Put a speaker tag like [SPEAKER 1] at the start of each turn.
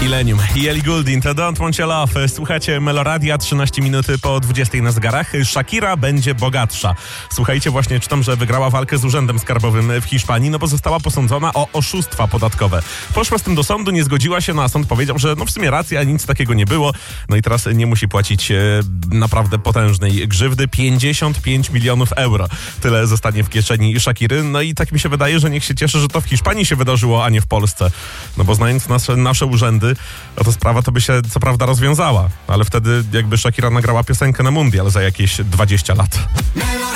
[SPEAKER 1] Millennium i Ellie Goulding to Don't Want Your Love. Słuchajcie Meloradia, 13 minuty po 20 na zegarach. Shakira będzie bogatsza. Słuchajcie, właśnie czytam, że wygrała walkę z urzędem skarbowym w Hiszpanii, no bo została posądzona o oszustwa podatkowe. Poszła z tym do sądu, nie zgodziła się, no a sąd powiedział, że no w sumie racja, nic takiego nie było. No i teraz nie musi płacić naprawdę potężnej grzywdy. 55 milionów euro. Tyle zostanie w kieszeni Shakiry. No i tak mi się wydaje, że niech się cieszy, że to w Hiszpanii się wydarzyło, a nie w Polsce. No bo znając nasze urzędy, no to sprawa to by się co prawda rozwiązała. Ale wtedy jakby Shakira nagrała piosenkę na mundial za jakieś 20 lat.